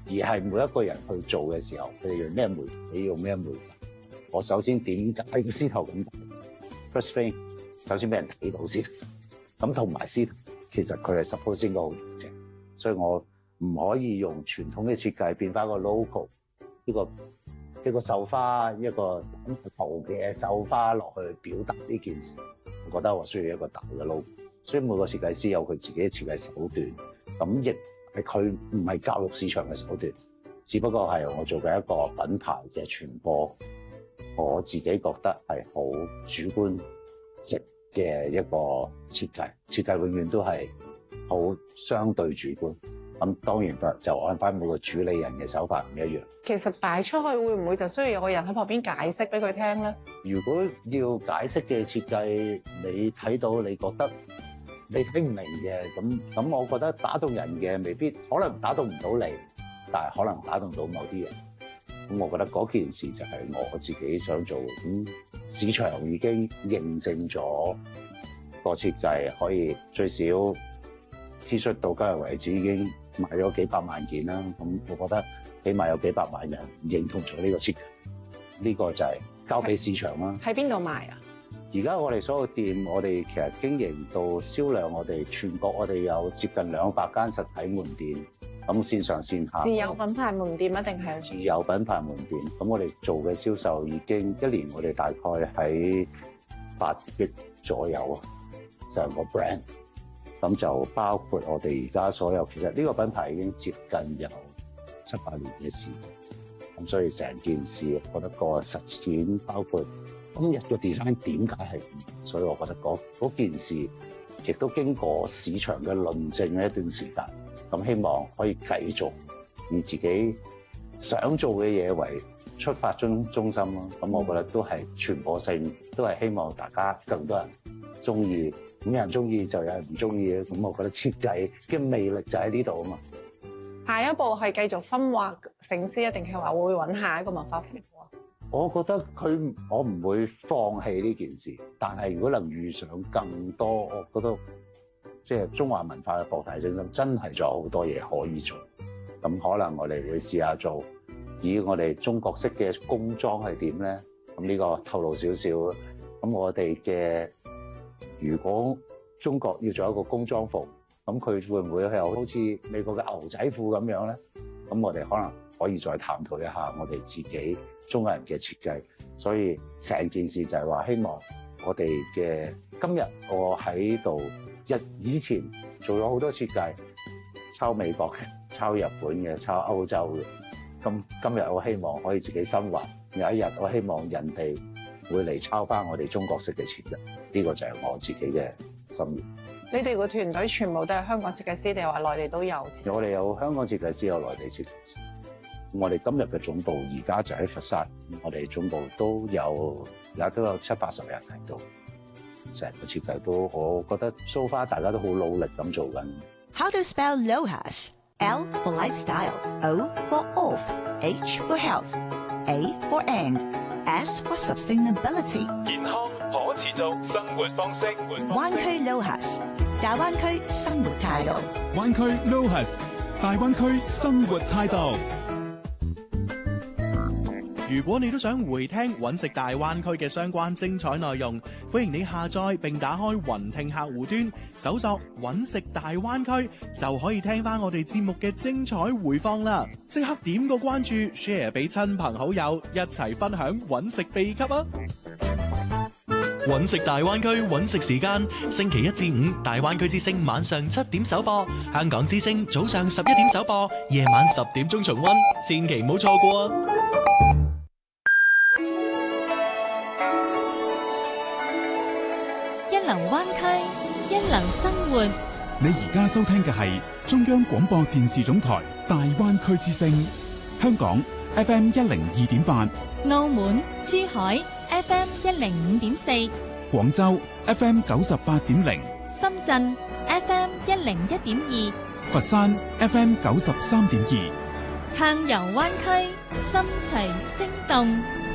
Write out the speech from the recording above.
而係每一個人去做嘅時候，佢哋用咩媒體，用咩媒介。我首先點解個司徒咁大 ？First thing， 首先俾人睇到先。咁同埋司徒其實佢係 suppose 應該好正，所以我唔可以用傳統嘅設計變翻個 logo， 一個繡花，一個圖嘅繡花落去表達呢件事。我覺得我需要一個大嘅 logo， 所以每個設計師有佢自己嘅設計手段，咁亦係佢唔係教育市場嘅手段，只不過係我做嘅一個品牌嘅傳播。我自己覺得係好主觀值嘅一個設計，設計永遠都係好相對主觀。咁當然就按翻每個處理人嘅手法唔一樣。 其實擺出去會唔會就需要有個人喺旁邊解釋俾佢聽咧？ 如果要解釋嘅設計，你睇到你覺得你聽唔明嘅，咁我覺得打動人嘅未必，可能打動唔到你，但係可能打動到某啲人。咁我覺得嗰件事就係我自己想做。咁市場已經認證咗個設計可以最少 T 恤到今日為止已經賣咗幾百萬件啦。咁我覺得起碼有幾百萬人認同咗呢個設計。呢個就係交俾市場啦。 喺邊度賣啊？ 而家我哋所有店，我哋其實經營到銷量，我哋全國我哋有接近200間實體門店。咁線上線下， 自有品牌門店一定係自有品牌門店。咁我哋做嘅銷售已經一年，我哋大概喺8億左右啊，成個 brand。咁就包括我哋而家所有，其實呢個品牌已經接近有7-8年嘅事。咁所以成件事，我覺得個實踐包括今日個 design 點解係咁，所以我覺得嗰件事亦都經過市場嘅論證嘅一段時間。咁希望可以繼續以自己想做嘅嘢為出發中心咯。咁我覺得都係傳播性，都係希望大家更多人中意。咁有人中意就有人唔中意嘅。咁我覺得設計嘅魅力就喺呢度啊嘛。 下一步係繼續深挖醒獅，一定係話會揾下一個文化符號啊？ 我覺得我唔會放棄呢件事，但係如果能遇上更多，我覺得即係中華文化嘅博大精深，真係仲有好多嘢可以做。咁可能我哋會試下做，以我哋中國式嘅工裝係點咧？咁呢個透露少少。咁我哋嘅如果中國要做一個工裝服，咁佢會唔會係好似美國嘅牛仔褲咁樣咧？咁我哋可能可以再探討一下我哋自己中國人嘅設計。所以成件事就係話，希望我哋嘅今日我喺度。以前做咗好多設計，抄美國嘅、抄日本嘅、抄歐洲嘅。今日我希望可以自己深挖，有一日我希望人哋會嚟抄翻我哋中國式嘅設計。呢個就係我自己嘅心願。 你哋個團隊全部都係香港設計師，定係話內地都有？ 我哋有香港設計師，有內地設計師。我哋今日嘅總部而家就喺佛山，我哋總部都有7-80人喺度。成個設計都，我覺得 so far 大家都好努力咁做緊。 How to spell LOHAS? L for lifestyle, O for off, H for health, A for and, S for sustainability。 健康可持續生活方式。 灣區 LOHAS， 大灣區生活態度。 灣區 LOHAS， 大灣區生活態度。 如果你都想回聽揾食大灣區嘅相關精彩內容，歡迎你下載並打開雲聽客戶端，搜索揾食大灣區，就可以聽翻我哋節目嘅精彩回放啦！即刻點個關注 ，share 俾親朋好友，一齊分享揾食秘笈啊！揾食大灣區揾食時間，星期1至5大灣區之聲晚上7點首播，香港之聲早上11點首播，夜晚10點鐘重溫，千祈唔好錯過啊！ 一流灣區，一流生活。 你而家收聽嘅係中央廣播電視總台大灣區之聲，香港 FM 102.8， 澳門、珠海 FM 105.4， 廣州 FM 98.0， 深圳 FM 101.2， 佛山 FM 93.2。 暢遊灣區，心隨聲動。